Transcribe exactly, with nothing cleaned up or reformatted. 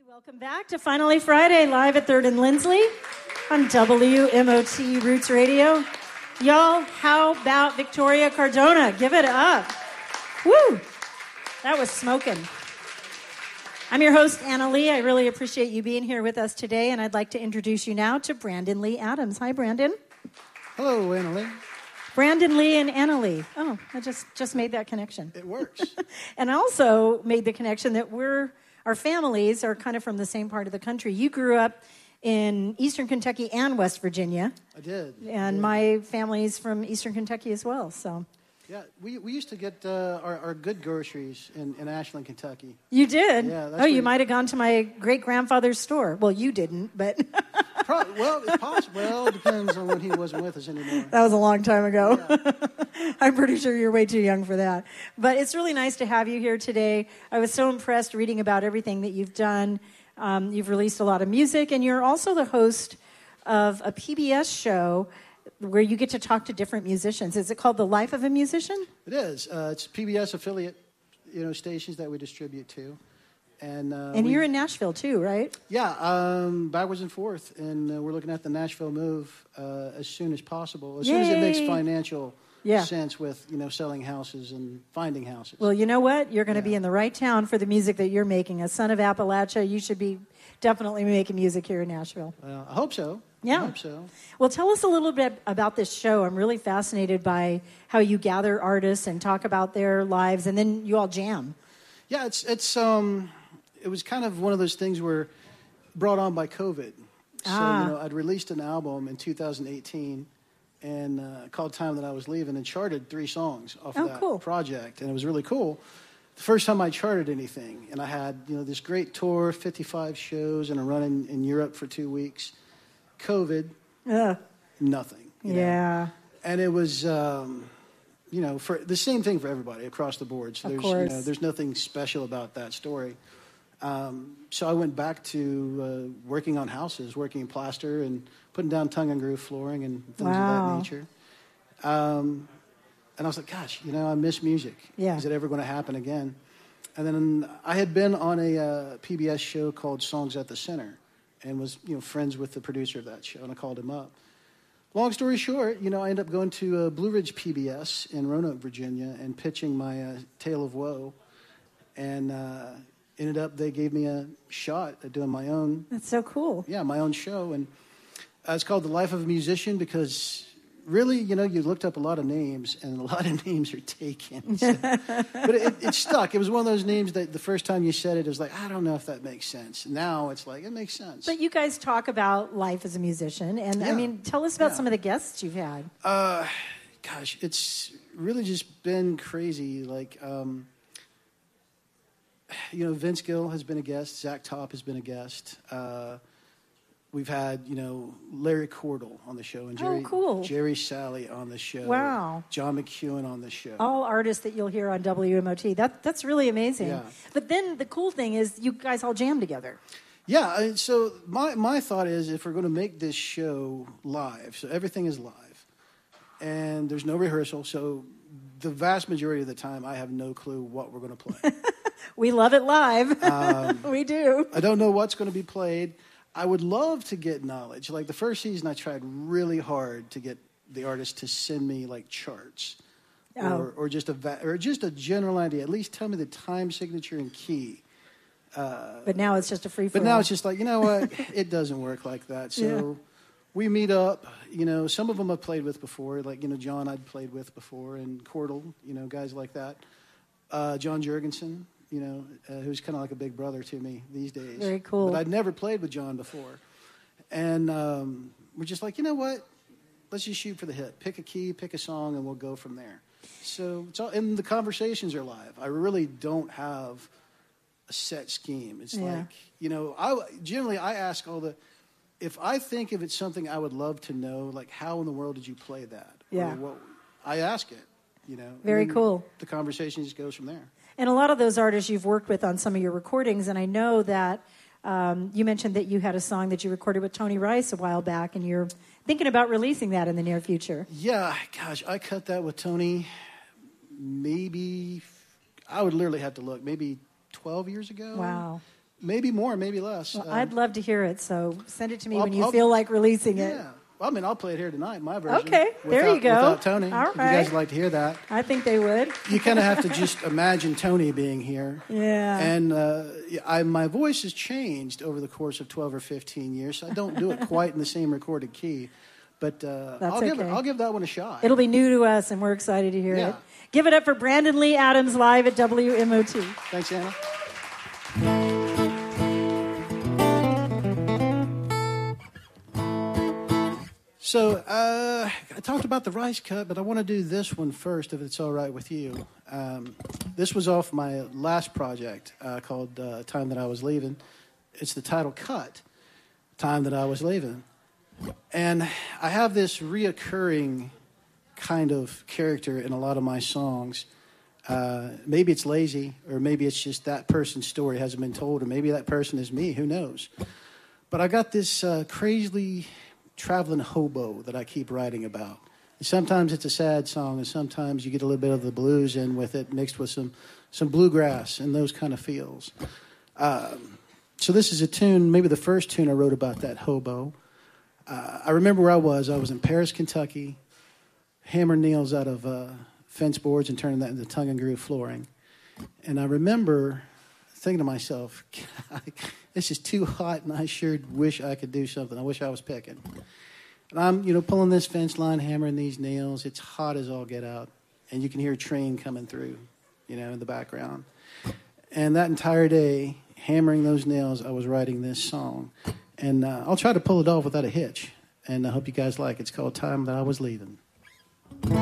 Welcome back to Finally Friday, live at third and Lindsley on W M O T Roots Radio. Y'all, how about Victoria Cardona? Give it up. Woo! That was smoking. I'm your host, Anna Lee. I really appreciate you being here with us today, and I'd like to introduce you now to Brandon Lee Adams. Hi, Brandon. Hello, Anna Lee. Brandon Lee and Anna Lee. Oh, I just, just made that connection. It works. And I also made the connection that we're Our families are kind of from the same part of the country. You grew up in Eastern Kentucky and West Virginia. I did. And I did. My family's from Eastern Kentucky as well. So. Yeah, we we used to get uh, our, our good groceries in, in Ashland, Kentucky. You did? Yeah. That's oh, you where... might have gone to my great-grandfather's store. Well, you didn't, but... Probably, well, it's possible. Well, it depends on when he wasn't with us anymore. That was a long time ago. Yeah. I'm pretty sure you're way too young for that. But it's really nice to have you here today. I was so impressed reading about everything that you've done. Um, you've released a lot of music, and you're also the host of a P B S show where you get to talk to different musicians. Is it called The Life of a Musician? It is. Uh, it's P B S affiliate, you know, stations that we distribute to. And, uh, and we, you're in Nashville, too, right? Yeah, um, backwards and forth. And uh, we're looking at the Nashville move uh, as soon as possible, as Yay. soon as it makes financial yeah. sense with, you know, selling houses and finding houses. Well, you know what? You're going to yeah. be in the right town for the music that you're making. A son of Appalachia, you should be definitely making music here in Nashville. Uh, I hope so. Yeah. I hope so. Well, tell us a little bit about this show. I'm really fascinated by how you gather artists and talk about their lives, and then you all jam. Yeah, it's it's um, it was kind of one of those things where brought on by COVID. So ah. you know, I'd released an album in two thousand eighteen, and uh, called "Time That I Was Leaving," and charted three songs off oh, of that cool. project, and it was really cool. The first time I charted anything, and I had you know this great tour, fifty-five shows, and a run in, in Europe for two weeks. COVID, Ugh. nothing. You yeah. know? And it was, um, you know, for the same thing for everybody across the board. So of there's, course. You know, there's nothing special about that story. Um, so I went back to uh, working on houses, working in plaster and putting down tongue and groove flooring and things wow. of that nature. Um, and I was like, gosh, you know, I miss music. Yeah. Is it ever going to happen again? And then I had been on a uh, P B S show called Songs at the Center, and was, you know, friends with the producer of that show, and I called him up. Long story short, you know, I ended up going to uh, Blue Ridge P B S in Roanoke, Virginia, and pitching my uh, Tale of Woe, and uh, ended up, they gave me a shot at doing my own. That's so cool. Yeah, my own show, and uh, it's called The Life of a Musician because really, you know, you looked up a lot of names, and a lot of names are taken. So. But it, it stuck. It was one of those names that the first time you said it, it was like, I don't know if that makes sense. Now it's like, it makes sense. But you guys talk about life as a musician, and yeah. I mean, tell us about yeah. some of the guests you've had. Uh, gosh, it's really just been crazy. Like, um, you know, Vince Gill has been a guest. Zach Top has been a guest. Uh, We've had, you know, Larry Cordell on the show, and Jerry, oh, cool. Jerry Salley on the show. Wow. John McEwen on the show. All artists that you'll hear on W M O T. That, that's really amazing. Yeah. But then the cool thing is you guys all jam together. Yeah, so my, my thought is if we're going to make this show live, so everything is live, and there's no rehearsal, so the vast majority of the time I have no clue what we're going to play. We love it live. Um, we do. I don't know what's going to be played. I would love to get knowledge. Like the first season, I tried really hard to get the artist to send me like charts, oh. or or just a va- or just a general idea. At least tell me the time signature and key. Uh, but now it's just a free. But now it's just like, you know what? It doesn't work like that. So yeah. we meet up. You know, some of them I've played with before. Like you know, John I'd played with before, and Cordell. You know, guys like that. Uh, John Jurgensen. You know, uh, who's kind of like a big brother to me these days. Very cool. But I'd never played with John before. And um, we're just like, you know what? Let's just shoot for the hip. Pick a key, pick a song, and we'll go from there. So, it's all, and the conversations are live. I really don't have a set scheme. It's yeah. like, you know, I generally I ask all the, if I think if it's something I would love to know, like how in the world did you play that? Yeah. Or what, I ask it, you know. Very cool. The conversation just goes from there. And a lot of those artists you've worked with on some of your recordings, and I know that um, you mentioned that you had a song that you recorded with Tony Rice a while back, and you're thinking about releasing that in the near future. Yeah, gosh, I cut that with Tony maybe, I would literally have to look, maybe twelve years ago. Wow. maybe more, maybe less. Well, um, I'd love to hear it, so send it to me I'll- when you I'll- feel like releasing it. Yeah. Well, I mean, I'll play it here tonight, my version. Okay, there without- you go. Without Tony. All If you right. guys would like to hear that. I think they would. You kind of have to just imagine Tony being here. Yeah. And uh, yeah, I, my voice has changed over the course of twelve or fifteen years, so I don't do it quite in the same recorded key. But uh, That's I'll, give it, okay. I'll give that one a shot. It'll be new to us, and we're excited to hear Yeah. it. Give it up for Brandon Lee Adams live at W M O T. Thanks, Anna. So uh, I talked about the Rice Cut, but I want to do this one first, if it's all right with you. Um, this was off my last project uh, called uh, Time That I Was Leaving. It's the title cut, Time That I Was Leaving. And I have this reoccurring kind of character in a lot of my songs. Uh, maybe it's lazy, or maybe it's just that person's story hasn't been told, or maybe that person is me, who knows. But I got this uh, crazily traveling hobo that I keep writing about. And sometimes it's a sad song, and sometimes you get a little bit of the blues in with it, mixed with some, some bluegrass and those kind of feels. Um, so this is a tune, maybe the first tune I wrote about that hobo. Uh, I remember where I was. I was in Paris, Kentucky, hammering nails out of uh, fence boards and turning that into tongue and groove flooring. And I remember thinking to myself, God, this is too hot, and I sure wish I could do something. I wish I was picking. And I'm, you know, pulling this fence line, hammering these nails. It's hot as all get out, and you can hear a train coming through, you know, in the background. And that entire day, hammering those nails, I was writing this song. And uh, I'll try to pull it off without a hitch, and I hope you guys like it. It's called Time That I Was Leaving.